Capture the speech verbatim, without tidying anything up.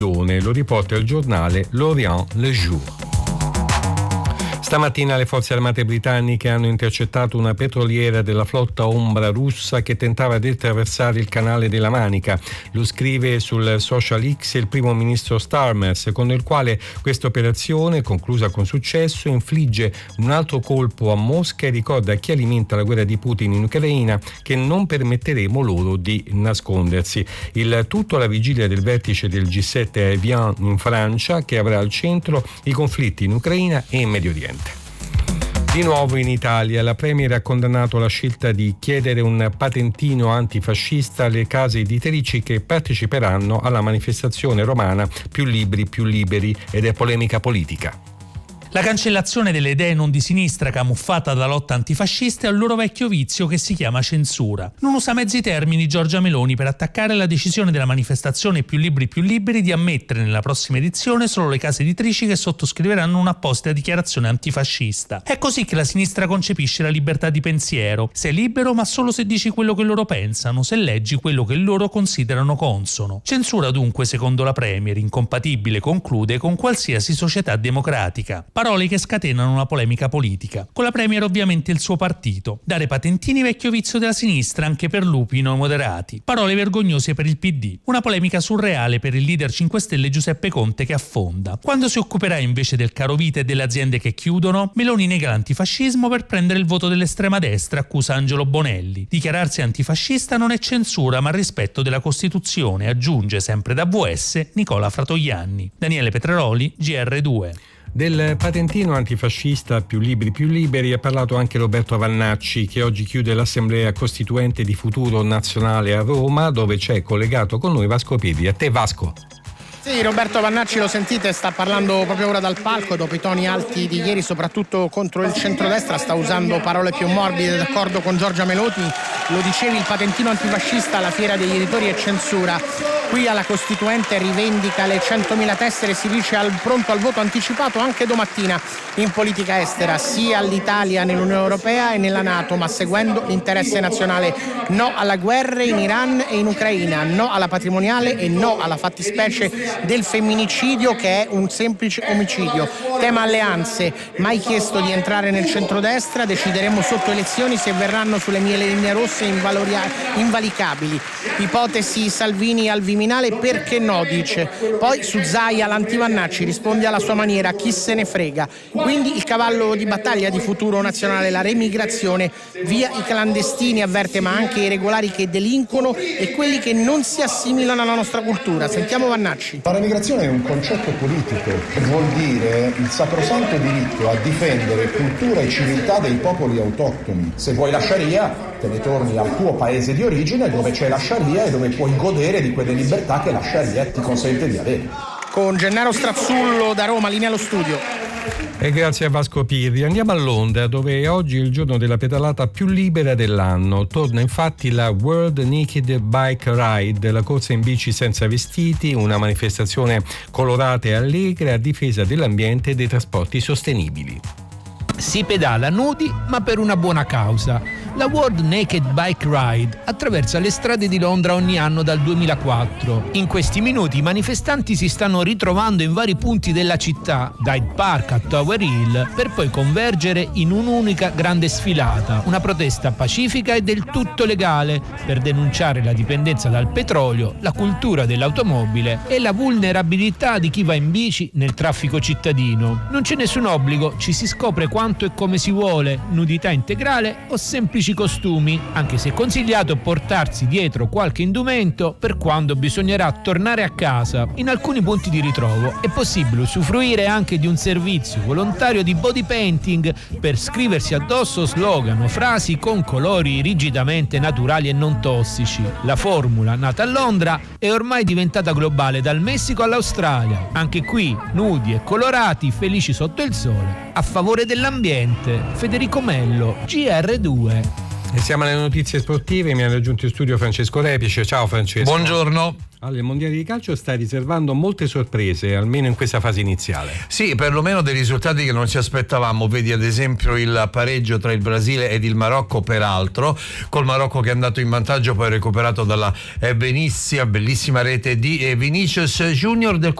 Lo riporta il giornale L'Orient Le Jour. Stamattina le forze armate britanniche hanno intercettato una petroliera della flotta ombra russa che tentava di attraversare il canale della Manica. Lo scrive sul social X il primo ministro Starmer, secondo il quale questa operazione, conclusa con successo, infligge un altro colpo a Mosca e ricorda a chi alimenta la guerra di Putin in Ucraina che non permetteremo loro di nascondersi. Il tutto alla vigilia del vertice del G sette a Evian in Francia, che avrà al centro i conflitti in Ucraina e in Medio Oriente. Di nuovo in Italia, la Premier ha condannato la scelta di chiedere un patentino antifascista alle case editrici che parteciperanno alla manifestazione romana Più Libri, Più Liberi, ed è polemica politica. La cancellazione delle idee non di sinistra camuffata da lotta antifascista è un loro vecchio vizio che si chiama censura. Non usa mezzi termini Giorgia Meloni per attaccare la decisione della manifestazione Più Libri Più Liberi di ammettere nella prossima edizione solo le case editrici che sottoscriveranno un'apposita dichiarazione antifascista. È così che la sinistra concepisce la libertà di pensiero. Sei libero ma solo se dici quello che loro pensano, se leggi quello che loro considerano consono. Censura dunque, secondo la Premier, incompatibile, conclude, con qualsiasi società democratica. Parole che scatenano una polemica politica. Con la Premier ovviamente il suo partito. Dare patentini vecchio vizio della sinistra anche per lupi non moderati. Parole vergognose per il P D. Una polemica surreale per il leader cinque Stelle Giuseppe Conte che affonda. Quando si occuperà invece del caro vita e delle aziende che chiudono, Meloni nega l'antifascismo per prendere il voto dell'estrema destra, accusa Angelo Bonelli. Dichiararsi antifascista non è censura ma rispetto della Costituzione, aggiunge sempre da V S Nicola Fratoianni. Daniele Petraroli, G R due. Del patentino antifascista Più Libri Più Liberi ha parlato anche Roberto Vannacci, che oggi chiude l'Assemblea Costituente di Futuro Nazionale a Roma, dove c'è collegato con noi Vasco Pirri. A te Vasco. Sì, Roberto Vannacci, lo sentite, sta parlando proprio ora dal palco dopo i toni alti di ieri, soprattutto contro il centrodestra, sta usando parole più morbide, d'accordo con Giorgia Meloni. Lo dicevi, il patentino antifascista alla Fiera degli Editori è censura. Qui alla Costituente rivendica le centomila tessere, si dice al pronto al voto anticipato anche domattina in politica estera, sì all'Italia nell'Unione Europea e nella NATO, ma seguendo l'interesse nazionale. No alla guerra in Iran e in Ucraina, no alla patrimoniale e no alla fattispecie del femminicidio, che è un semplice omicidio. Tema alleanze, mai chiesto di entrare nel centrodestra, decideremo sotto elezioni se verranno sulle mie linee rosse invaloria- invalicabili. Ipotesi Salvini al Viminale, perché no, dice. Poi su Zaia l'antivannacci risponde alla sua maniera, chi se ne frega. Quindi il cavallo di battaglia di Futuro Nazionale, la remigrazione, via i clandestini, avverte, ma anche i regolari che delinquono e quelli che non si assimilano alla nostra cultura. Sentiamo Vannacci. La remigrazione è un concetto politico che vuol dire il sacrosanto diritto a difendere cultura e civiltà dei popoli autoctoni. Se vuoi la Sharia, te ne torni al tuo paese di origine dove c'è la Sharia e dove puoi godere di quelle libertà che la Sharia ti consente di avere. Con Gennaro Strazzullo da Roma, linea allo studio. E grazie a Vasco Pirri. Andiamo a Londra, dove oggi è il giorno della pedalata più libera dell'anno. Torna infatti la World Naked Bike Ride, la corsa in bici senza vestiti, una manifestazione colorata e allegra a difesa dell'ambiente e dei trasporti sostenibili. Si pedala nudi ma per una buona causa. La World Naked Bike Ride attraversa le strade di Londra ogni anno dal duemilaquattro. In questi minuti i manifestanti si stanno ritrovando in vari punti della città, da Hyde Park a Tower Hill, per poi convergere in un'unica grande sfilata. Una protesta pacifica e del tutto legale per denunciare la dipendenza dal petrolio, la cultura dell'automobile e la vulnerabilità di chi va in bici nel traffico cittadino. Non c'è nessun obbligo, ci si scopre quanto e come si vuole, nudità integrale o semplici costumi, anche se è consigliato portarsi dietro qualche indumento per quando bisognerà tornare a casa. In alcuni punti di ritrovo è possibile usufruire anche di un servizio volontario di body painting per scriversi addosso slogan o frasi con colori rigidamente naturali e non tossici. La formula, nata a Londra, è ormai diventata globale, dal Messico all'Australia. Anche qui, nudi e colorati, felici sotto il sole, a favore dell'ambiente. Federico Mello, G R due. E siamo alle notizie sportive, mi ha raggiunto in studio Francesco Repice. Ciao Francesco. Buongiorno. Allora, il Mondiale di calcio sta riservando molte sorprese, almeno in questa fase iniziale. Sì, perlomeno dei risultati che non ci aspettavamo. Vedi ad esempio il pareggio tra il Brasile ed il Marocco, peraltro, col Marocco che è andato in vantaggio, poi recuperato dalla eh, Venezia, bellissima rete di eh, Vinicius Junior, del